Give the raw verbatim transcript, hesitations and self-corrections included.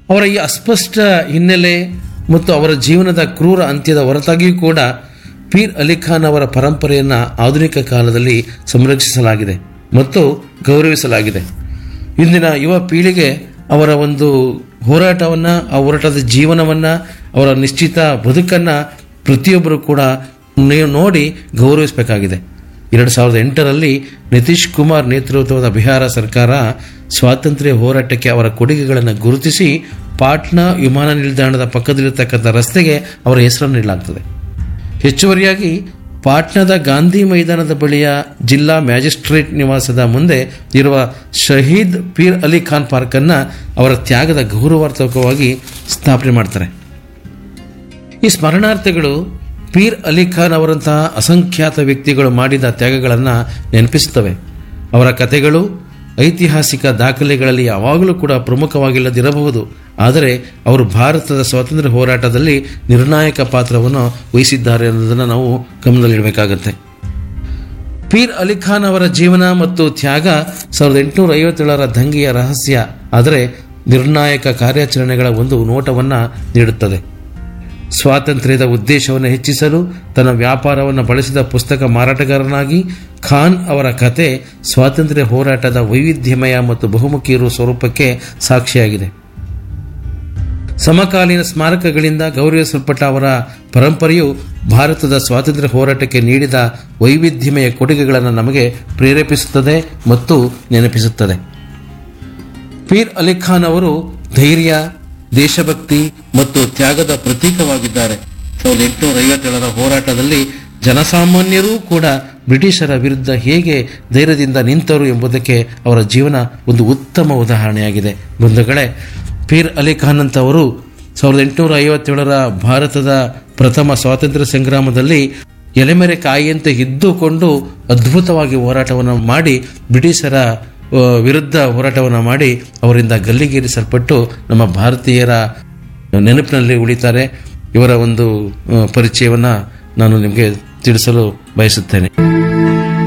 ಅವರ ಈ ಅಸ್ಪಷ್ಟ ಹಿನ್ನೆಲೆ ಮತ್ತು ಅವರ ಜೀವನದ ಕ್ರೂರ ಅಂತ್ಯದ ಹೊರತಾಗಿಯೂ ಕೂಡ ಪೀರ್ ಅಲಿ ಖಾನ್ ಅವರ ಪರಂಪರೆಯನ್ನು ಆಧುನಿಕ ಕಾಲದಲ್ಲಿ ಸಂರಕ್ಷಿಸಲಾಗಿದೆ ಮತ್ತು ಗೌರವಿಸಲಾಗಿದೆ. ಇಂದಿನ ಯುವ ಪೀಳಿಗೆ ಅವರ ಒಂದು ಹೋರಾಟವನ್ನು, ಆ ಹೋರಾಟದ ಜೀವನವನ್ನು, ಅವರ ನಿಶ್ಚಿತ ಬದುಕನ್ನು ಪ್ರತಿಯೊಬ್ಬರು ಕೂಡ ನೋಡಿ ಗೌರವಿಸಬೇಕಾಗಿದೆ. ಎರಡು ಸಾವಿರದ ಎಂಟರಲ್ಲಿ ನಿತೀಶ್ ಕುಮಾರ್ ನೇತೃತ್ವದ ಬಿಹಾರ ಸರ್ಕಾರ ಸ್ವಾತಂತ್ರ್ಯ ಹೋರಾಟಕ್ಕೆ ಅವರ ಕೊಡುಗೆಗಳನ್ನು ಗುರುತಿಸಿ ಪಾಟ್ನಾ ವಿಮಾನ ನಿಲ್ದಾಣದ ಪಕ್ಕದಲ್ಲಿರತಕ್ಕಂಥ ರಸ್ತೆಗೆ ಅವರ ಹೆಸರನ್ನು ನೀಡಲಾಗ್ತದೆ. ಹೆಚ್ಚುವರಿಯಾಗಿ ಪಾಟ್ನಾದ ಗಾಂಧಿ ಮೈದಾನದ ಬಳಿಯ ಜಿಲ್ಲಾ ಮ್ಯಾಜಿಸ್ಟ್ರೇಟ್ ನಿವಾಸದ ಮುಂದೆ ಇರುವ ಶಹೀದ್ ಪೀರ್ ಅಲಿ ಖಾನ್ ಪಾರ್ಕನ್ನು ಅವರ ತ್ಯಾಗದ ಗೌರವಾರ್ಥಕವಾಗಿ ಸ್ಥಾಪನೆ ಮಾಡ್ತಾರೆ. ಈ ಸ್ಮರಣಾರ್ಥಗಳು ಪೀರ್ ಅಲಿ ಖಾನ್ ಅವರಂತಹ ಅಸಂಖ್ಯಾತ ವ್ಯಕ್ತಿಗಳು ಮಾಡಿದ ತ್ಯಾಗಗಳನ್ನು ನೆನಪಿಸುತ್ತವೆ. ಅವರ ಕಥೆಗಳು ಐತಿಹಾಸಿಕ ದಾಖಲೆಗಳಲ್ಲಿ ಯಾವಾಗಲೂ ಕೂಡ ಪ್ರಮುಖವಾಗಿಲ್ಲದಿರಬಹುದು, ಆದರೆ ಅವರು ಭಾರತದ ಸ್ವಾತಂತ್ರ್ಯ ಹೋರಾಟದಲ್ಲಿ ನಿರ್ಣಾಯಕ ಪಾತ್ರವನ್ನು ವಹಿಸಿದ್ದಾರೆ ಅನ್ನೋದನ್ನು ನಾವು ಗಮನದಲ್ಲಿಡಬೇಕಾಗತ್ತೆ. ಪೀರ್ ಅಲಿ ಖಾನ್ ಅವರ ಜೀವನ ಮತ್ತು ತ್ಯಾಗ ಸಾವಿರದ ಎಂಟುನೂರ ಐವತ್ತೇಳರ ದಂಗೆಯ ರಹಸ್ಯ, ಆದರೆ ನಿರ್ಣಾಯಕ ಕಾರ್ಯಾಚರಣೆಗಳ ಒಂದು ನೋಟವನ್ನು ನೀಡುತ್ತದೆ. ಸ್ವಾತಂತ್ರ್ಯದ ಉದ್ದೇಶವನ್ನು ಹೆಚ್ಚಿಸಲು ತನ್ನ ವ್ಯಾಪಾರವನ್ನು ಬಳಸಿದ ಪುಸ್ತಕ ಮಾರಾಟಗಾರನಾಗಿ ಖಾನ್ ಅವರ ಕತೆ ಸ್ವಾತಂತ್ರ್ಯ ಹೋರಾಟದ ವೈವಿಧ್ಯಮಯ ಮತ್ತು ಬಹುಮುಖಿ ಸ್ವರೂಪಕ್ಕೆ ಸಾಕ್ಷಿಯಾಗಿದೆ. ಸಮಕಾಲೀನ ಸ್ಮಾರಕಗಳಿಂದ ಗೌರವಿಸಲ್ಪಟ್ಟ ಅವರ ಪರಂಪರೆಯು ಭಾರತದ ಸ್ವಾತಂತ್ರ್ಯ ಹೋರಾಟಕ್ಕೆ ನೀಡಿದ ವೈವಿಧ್ಯಮಯ ಕೊಡುಗೆಗಳನ್ನು ನಮಗೆ ಪ್ರೇರೇಪಿಸುತ್ತದೆ ಮತ್ತು ನೆನಪಿಸುತ್ತದೆ. ಪೀರ್ ಅಲಿ ಖಾನ್ ಅವರು ಧೈರ್ಯ, ದೇಶಭಕ್ತಿ ಮತ್ತು ತ್ಯಾಗದ ಪ್ರತೀಕವಾಗಿದ್ದಾರೆ. ಸಾವಿರದ ಎಂಟುನೂರ ಐವತ್ತೇಳರ ಹೋರಾಟದಲ್ಲಿ ಜನಸಾಮಾನ್ಯರೂ ಕೂಡ ಬ್ರಿಟಿಷರ ವಿರುದ್ಧ ಹೇಗೆ ಧೈರ್ಯದಿಂದ ನಿಂತರು ಎಂಬುದಕ್ಕೆ ಅವರ ಜೀವನ ಒಂದು ಉತ್ತಮ ಉದಾಹರಣೆಯಾಗಿದೆ. ಬಂಧುಗಳೇ, ಪೀರ್ ಅಲಿ ಖಾನ್ ಅಂತವರು ಸಾವಿರದ ಎಂಟುನೂರ ಐವತ್ತೇಳರ ಭಾರತದ ಪ್ರಥಮ ಸ್ವಾತಂತ್ರ್ಯ ಸಂಗ್ರಾಮದಲ್ಲಿ ಎಲೆಮೆರೆ ಕಾಯಿಯಂತೆ ಇದ್ದುಕೊಂಡು ಅದ್ಭುತವಾಗಿ ಹೋರಾಟವನ್ನು ಮಾಡಿ ಬ್ರಿಟಿಷರ ವಿರುದ್ಧ ಹೋರಾಟವನ್ನು ಮಾಡಿ ಅವರಿಂದ ಗಲ್ಲಿಗೇರಿಸಲ್ಪಟ್ಟು ನಮ್ಮ ಭಾರತೀಯರ ನೆನಪಿನಲ್ಲಿ ಉಳಿತಾರೆ. ಇವರ ಒಂದು ಪರಿಚಯವನ್ನು ನಾನು ನಿಮಗೆ ತಿಳಿಸಲು ಬಯಸುತ್ತೇನೆ.